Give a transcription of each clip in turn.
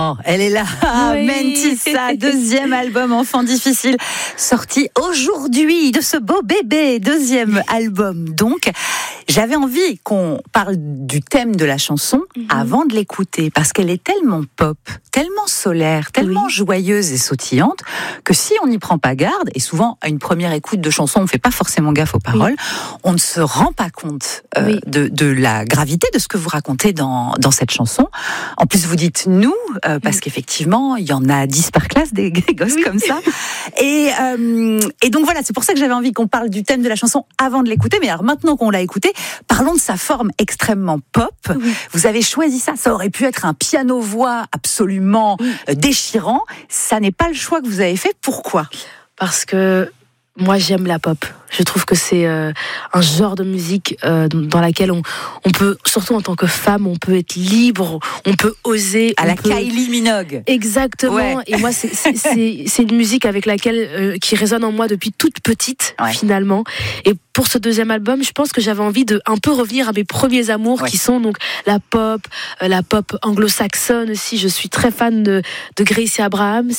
Oh, elle est là, Oui. Mentissa, deuxième album Enfant difficile, sorti aujourd'hui de ce beau bébé, deuxième album. Donc, j'avais envie qu'on parle du thème de la chanson avant de l'écouter, parce qu'elle est tellement pop, tellement solaire, tellement joyeuse et sautillante, que si on n'y prend pas garde, et souvent à une première écoute de chanson, on ne fait pas forcément gaffe aux paroles, on ne se rend pas compte de la gravité de ce que vous racontez dans cette chanson. En plus, vous dites nous, parce qu'effectivement, il y en a 10 par classe, des gosses comme ça. Et donc voilà, c'est pour ça que j'avais envie qu'on parle du thème de la chanson avant de l'écouter. Mais alors maintenant qu'on l'a écouté, parlons de sa forme extrêmement pop. Vous avez choisi ça. Ça aurait pu être un piano-voix absolument déchirant. Ça n'est pas le choix que vous avez fait. Pourquoi ? Parce que moi, j'aime la pop. Je trouve que c'est un genre de musique dans laquelle on peut, surtout en tant que femme, on peut être libre, on peut oser. À la Kylie Minogue. Exactement. Ouais. Et moi, c'est une musique avec laquelle qui résonne en moi depuis toute petite, finalement. Et pour ce deuxième album, je pense que j'avais envie de un peu revenir à mes premiers amours, qui sont donc la pop anglo-saxonne aussi. Je suis très fan de Gracie Abrams.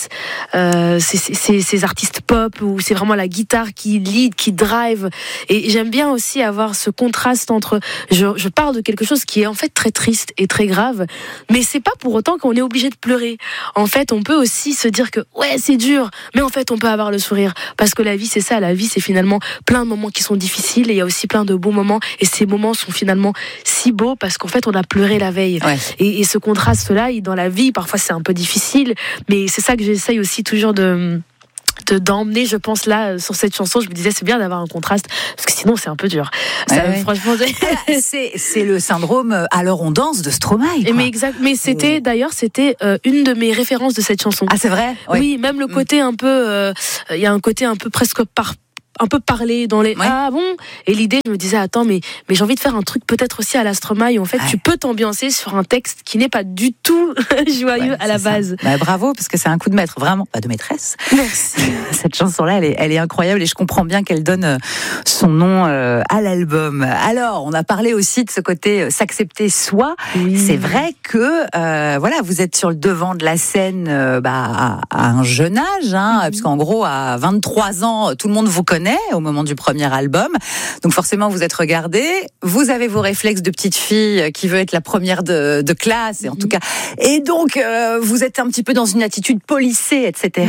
Ces artistes pop où c'est vraiment la guitare qui lead, qui drive. Et j'aime bien aussi avoir ce contraste entre je parle de quelque chose qui est en fait très triste et très grave, mais c'est pas pour autant qu'on est obligé de pleurer. En fait, on peut aussi se dire que c'est dur, mais en fait on peut avoir le sourire, parce que la vie c'est ça, la vie c'est finalement plein de moments qui sont difficiles, et il y a aussi plein de beaux moments, et ces moments sont finalement si beaux parce qu'en fait on a pleuré la veille. Et ce contraste là dans la vie, parfois c'est un peu difficile, mais c'est ça que j'essaye aussi toujours d'emmener, je pense, là, sur cette chanson. Je me disais, c'est bien d'avoir un contraste, parce que sinon c'est un peu dur. Franchement, c'est le syndrome alors on danse de Stromae, quoi. Mais c'était une de mes références de cette chanson. Ah, c'est vrai? Oui, même le côté un peu, il y a un côté un peu presque un peu parler dans les ah bon, et l'idée, je me disais attends, mais j'ai envie de faire un truc peut-être aussi à la Stromae, où en fait tu peux t'ambiancer sur un texte qui n'est pas du tout joyeux à la base. Bravo, parce que c'est un coup de maître, vraiment, pas de maîtresse. Merci. Cette chanson-là, elle est incroyable, et je comprends bien qu'elle donne son nom à l'album. Alors, on a parlé aussi de ce côté s'accepter soi. C'est vrai que vous êtes sur le devant de la scène à un jeune âge, puisqu'en gros à 23 ans, tout le monde vous connaît au moment du premier album. Donc forcément, vous êtes regardée. Vous avez vos réflexes de petite fille qui veut être la première de classe, et en tout cas. Et donc, vous êtes un petit peu dans une attitude polissée, etc.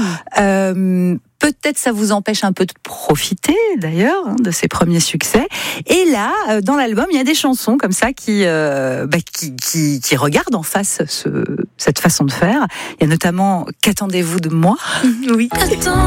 Peut-être ça vous empêche un peu de profiter, d'ailleurs, de ces premiers succès. Et là, dans l'album, il y a des chansons comme ça qui regardent en face cette façon de faire. Il y a notamment « Qu'attendez-vous de moi ?» Oui.